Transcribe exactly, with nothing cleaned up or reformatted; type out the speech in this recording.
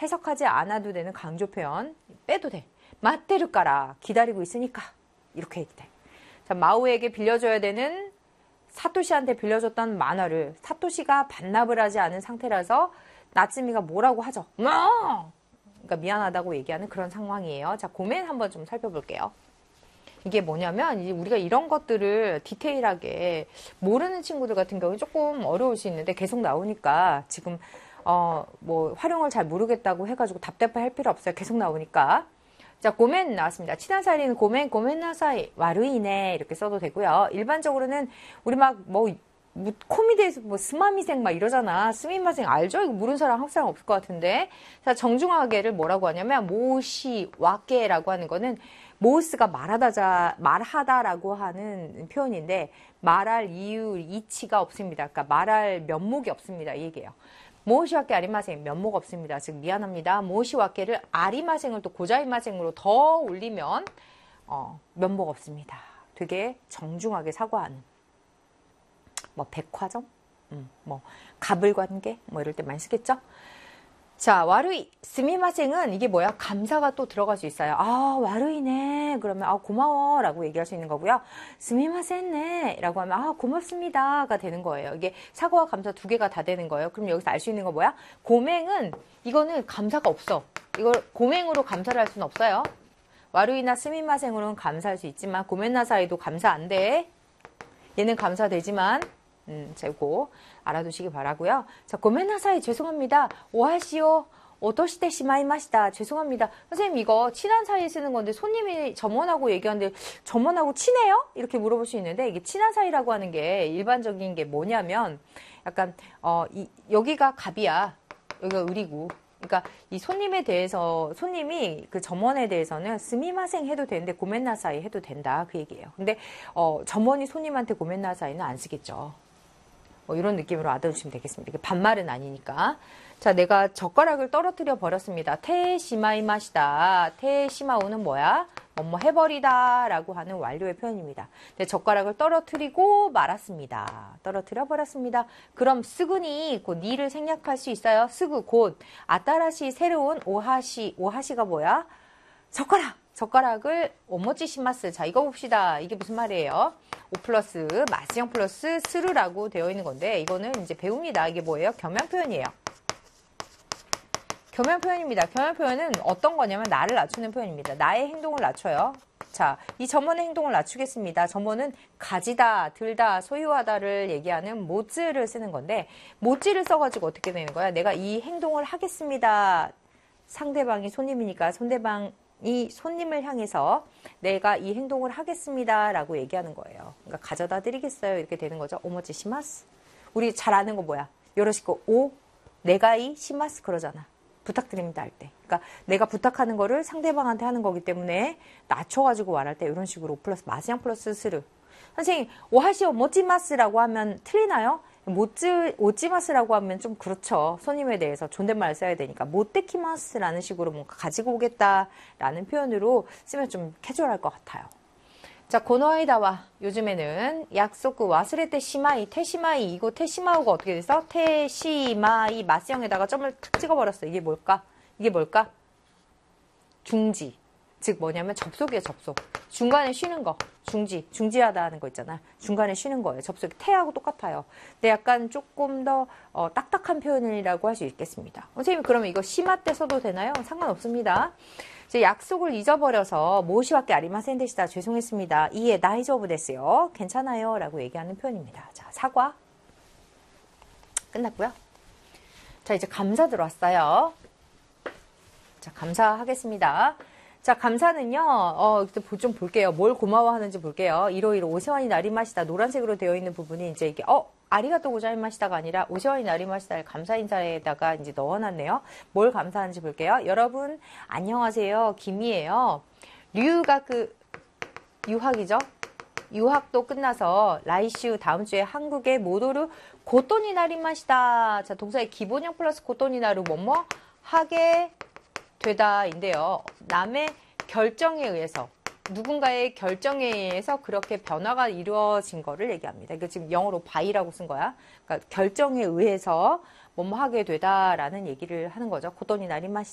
해석하지 않아도 되는 강조 표현 빼도 돼. 맞대를 까라. 기다리고 있으니까. 이렇게 얘기 돼. 자, 마오에게 빌려줘야 되는 사토시한테 빌려줬던 만화를 사토시가 반납을 하지 않은 상태라서 나츠미가 뭐라고 하죠. 그러니까 미안하다고 얘기하는 그런 상황이에요. 자, 고멘 한번 좀 살펴볼게요. 이게 뭐냐면 이제 우리가 이런 것들을 디테일하게 모르는 친구들 같은 경우는 조금 어려울 수 있는데 계속 나오니까 지금 어 뭐 활용을 잘 모르겠다고 해가지고 답답할 필요 없어요. 계속 나오니까. 자, 고멘 나왔습니다. 친한 사이는 고멘, 고멘나사이, 와루이네 이렇게 써도 되고요. 일반적으로는 우리 막 뭐 코미디에서 뭐 스마미생 막 이러잖아. 스미마생 알죠? 이거 모르는 사람 한국 사람 없을 것 같은데. 자, 정중하게를 뭐라고 하냐면 모시 와케라고 하는 거는 모스가 말하다자 말하다라고 하는 표현인데 말할 이유 이치가 없습니다. 그러니까 말할 면목이 없습니다. 이 얘기예요. 모시와케 아리마생 면목 없습니다. 즉 미안합니다. 모시와케를 아리마생을 또 고자이마생으로 더 올리면 어, 면목 없습니다. 되게 정중하게 사과하는. 뭐 백화점, 음, 뭐 가불관계, 뭐 이럴 때 많이 쓰겠죠. 자, 와루이 스미마생은 이게 뭐야? 감사가 또 들어갈 수 있어요. 아, 와루이네. 그러면 아 고마워라고 얘기할 수 있는 거고요. 스미마센네라고 하면 아 고맙습니다가 되는 거예요. 이게 사과와 감사 두 개가 다 되는 거예요. 그럼 여기서 알 수 있는 거 뭐야? 고맹은 이거는 감사가 없어. 이걸 고맹으로 감사를 할 수는 없어요. 와루이나 스미마생으로는 감사할 수 있지만 고멘나사이도 감사 안 돼. 얘는 감사되지만 음, 재고 알아두시기 바라고요. 자, 고멘나사이 죄송합니다. 오하시오 오토시테 시마이마시다. 죄송합니다. 선생님 이거 친한 사이에 쓰는 건데 손님이 점원하고 얘기하는데 점원하고 친해요? 이렇게 물어볼 수 있는데 이게 친한 사이라고 하는 게 일반적인 게 뭐냐면 약간 어, 이, 여기가 갑이야. 여기가 을이고. 그러니까 이 손님에 대해서 손님이 그 점원에 대해서는 스미마생 해도 되는데 고멘나사이 해도 된다 그 얘기예요. 근데 어, 점원이 손님한테 고멘나사이는 안 쓰겠죠. 뭐 이런 느낌으로 알아두시면 되겠습니다. 이게 반말은 아니니까. 자, 내가 젓가락을 떨어뜨려 버렸습니다. 테시마이마시다. 테시마오는 뭐야? 뭐뭐 해버리다 라고 하는 완료의 표현입니다. 네, 젓가락을 떨어뜨리고 말았습니다. 떨어뜨려 버렸습니다. 그럼 스구니 곧 니를 생략할 수 있어요. 스구 곧 아따라시 새로운 오하시 오하시가 뭐야? 젓가락 젓가락을 오모찌시마스. 자, 이거 봅시다. 이게 무슨 말이에요? 오 플러스 마스형 플러스 스르라고 되어 있는 건데 이거는 이제 배웁니다. 이게 뭐예요? 겸양 표현이에요. 겸양 표현입니다. 겸양 표현은 어떤 거냐면 나를 낮추는 표현입니다. 나의 행동을 낮춰요. 자, 이 점원의 행동을 낮추겠습니다. 점원은 가지다, 들다, 소유하다를 얘기하는 모즈를 쓰는 건데 모찌를 써가지고 어떻게 되는 거야? 내가 이 행동을 하겠습니다. 상대방이 손님이니까 상대방이 손님을 향해서 내가 이 행동을 하겠습니다 라고 얘기하는 거예요. 그러니까 가져다 드리겠어요. 이렇게 되는 거죠. 오모치 시마스. 우리 잘 아는 거 뭐야? 요러시고 오, 내가 이 시마스 그러잖아. 부탁드립니다 할 때. 그러니까 내가 부탁하는 거를 상대방한테 하는 거기 때문에 낮춰가지고 말할 때 이런 식으로 오 플러스 마스양 플러스 스르. 선생님 오하시오 모찌마스라고 하면 틀리나요? 모찌, 오찌마스라고 하면 좀 그렇죠. 손님에 대해서 존댓말을 써야 되니까 모테키마스라는 식으로 뭔가 가지고 오겠다라는 표현으로 쓰면 좀 캐주얼할 것 같아요. 자, 고노아이다와 요즘에는 약속그 와스레테 시마이, 테시마이, 이거 테시마우가 어떻게 돼서? 테시마이 마스형에다가 점을 탁 찍어버렸어. 이게 뭘까? 이게 뭘까? 중지. 즉 뭐냐면 접속이에요, 접속. 중간에 쉬는 거. 중지. 중지하다 하는 거 있잖아. 중간에 쉬는 거예요. 접속이 태하고 똑같아요. 근데 약간 조금 더 어, 딱딱한 표현이라고 할 수 있겠습니다. 선생님 그러면 이거 시마 때 써도 되나요? 상관없습니다. 이제 약속을 잊어버려서 모시와께 아리마센 데시다. 죄송했습니다. 이에 다이저브 됐어요. 괜찮아요. 라고 얘기하는 표현입니다. 자, 사과. 끝났고요. 자, 이제 감사 들어왔어요. 자, 감사하겠습니다. 자, 감사는요, 어, 좀 볼게요. 뭘 고마워하는지 볼게요. 이로이로 오세환이 나리마시다. 노란색으로 되어 있는 부분이 이제 이게, 어, 아리가또 고자이마시다가 아니라 오세환이 나리마시다를 감사 인사에다가 이제 넣어놨네요. 뭘 감사하는지 볼게요. 여러분, 안녕하세요. 김이에요. 류가 그, 유학이죠? 유학도 끝나서 라이슈 다음 주에 한국에 모도르 고토니 나리마시다. 자, 동사의 기본형 플러스 고토니 나루 뭐뭐 하게 되다인데요. 남의 결정에 의해서 누군가의 결정에 의해서 그렇게 변화가 이루어진 거를 얘기합니다. 이거 지금 영어로 by라고 쓴 거야. 그러니까 결정에 의해서 뭐뭐 하게 되다라는 얘기를 하는 거죠. 고토니 나리마시다.